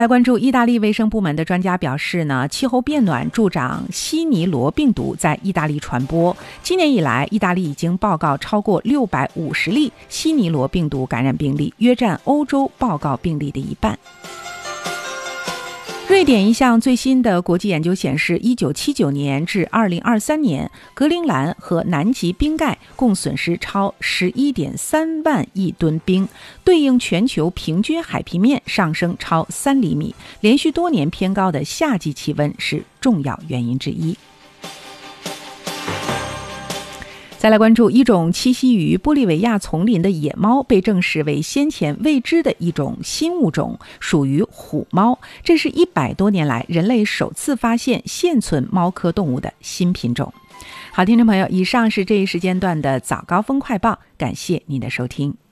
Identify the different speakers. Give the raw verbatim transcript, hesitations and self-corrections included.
Speaker 1: 来关注意大利卫生部门的专家表示呢，气候变暖助长西尼罗病毒在意大利传播。今年以来，意大利已经报告超过六百五十例西尼罗病毒感染病例，约占欧洲报告病例的一半。瑞典一项最新的国际研究显示，一九七九年至二零二三年，格陵兰和南极冰盖共损失超 十一点三万亿吨冰，对应全球平均海平面上升超三厘米，连续多年偏高的夏季气温是重要原因之一。再来关注一种栖息于玻利维亚丛林的野猫，被证实为先前未知的一种新物种，属于虎猫。这是一百多年来人类首次发现现存猫科动物的新品种。好，听众朋友，以上是这一时间段的早高峰快报，感谢您的收听。